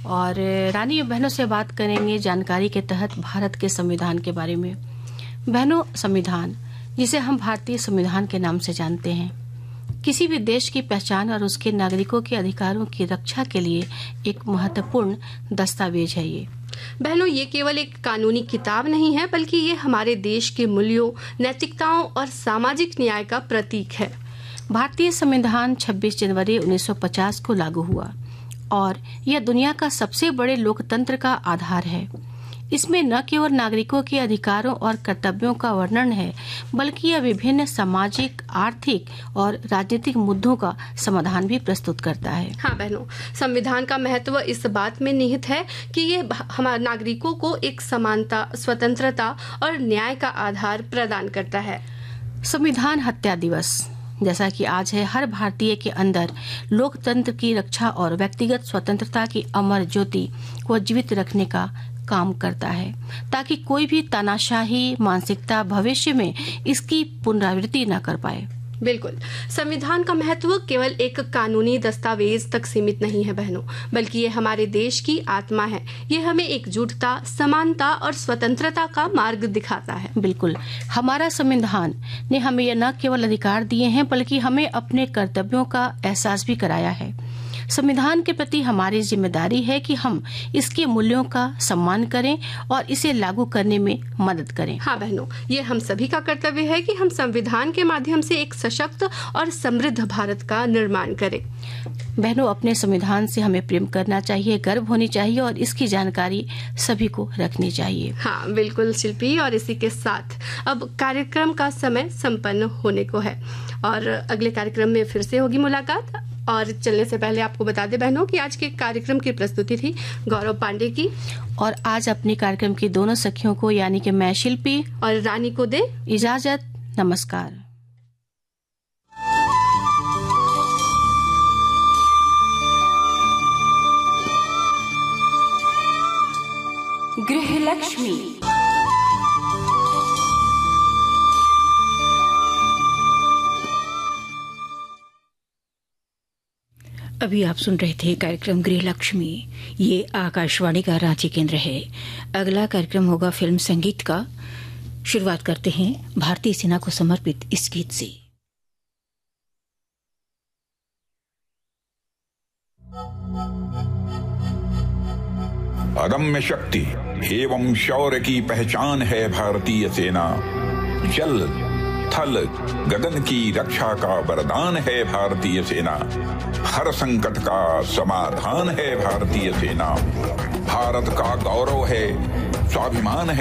और रानी और बहनों से बात करेंगे जानकारी के तहत भारत के संविधान के बारे में। बहनों, संविधान जिसे हम भारतीय संविधान के नाम से जानते हैं, किसी भी देश की पहचान और उसके नागरिकों के अधिकारों की रक्षा के लिए एक महत्वपूर्ण दस्तावेज है। ये बहनों, ये केवल एक कानूनी किताब नहीं है, बल्कि ये हमारे देश के मूल्यों, नैतिकताओं और सामाजिक न्याय का प्रतीक है। भारतीय संविधान 26 जनवरी 1950 को लागू हुआ और यह दुनिया का सबसे बड़े लोकतंत्र का आधार है। इसमें न केवल नागरिकों के अधिकारों और कर्तव्यों का वर्णन है, बल्कि यह विभिन्न सामाजिक, आर्थिक और राजनीतिक मुद्दों का समाधान भी प्रस्तुत करता है। हाँ बहनों, संविधान का महत्व इस बात में निहित है कि ये हमारे नागरिकों को एक समानता, स्वतंत्रता और न्याय का आधार प्रदान करता है। संविधान हत्या दिवस जैसा कि आज है, हर भारतीय के अंदर लोकतंत्र की रक्षा और व्यक्तिगत स्वतंत्रता की अमर ज्योति को जीवित रखने का काम करता है, ताकि कोई भी तानाशाही मानसिकता भविष्य में इसकी पुनरावृत्ति न कर पाए। बिल्कुल, संविधान का महत्व केवल एक कानूनी दस्तावेज तक सीमित नहीं है बहनों, बल्कि ये हमारे देश की आत्मा है। ये हमें एकजुटता, समानता और स्वतंत्रता का मार्ग दिखाता है। बिल्कुल, हमारा संविधान ने हमें यह न केवल अधिकार दिए हैं, बल्कि हमें अपने कर्तव्यों का एहसास भी कराया है। संविधान के प्रति हमारी जिम्मेदारी है कि हम इसके मूल्यों का सम्मान करें और इसे लागू करने में मदद करें। हाँ बहनों, ये हम सभी का कर्तव्य है कि हम संविधान के माध्यम से एक सशक्त और समृद्ध भारत का निर्माण करें। बहनों, अपने संविधान से हमें प्रेम करना चाहिए, गर्व होनी चाहिए और इसकी जानकारी सभी को रखनी चाहिए। हाँ बिल्कुल शिल्पी, और इसी के साथ अब कार्यक्रम का समय संपन्न होने को है और अगले कार्यक्रम में फिर से होगी मुलाकात। और चलने से पहले आपको बता दें बहनों कि आज के कार्यक्रम की प्रस्तुति थी गौरव पांडे की, और आज अपने कार्यक्रम की दोनों सखियों को यानी कि मैं शिल्पी और रानी को दे इजाजत। नमस्कार। गृह लक्ष्मी। अभी आप सुन रहे थे कार्यक्रम गृह लक्ष्मी। ये आकाशवाणी का रांची केंद्र है। अगला कार्यक्रम होगा फिल्म संगीत का। शुरुआत करते हैं भारतीय सेना को समर्पित इस गीत से। अदम्य शक्ति एवं शौर्य की पहचान है भारतीय सेना। जल, थल, गगन की रक्षा का वरदान है भारतीय सेना। हर संकट का समाधान है भारतीय सेना। भारत का गौरव है, स्वाभिमान है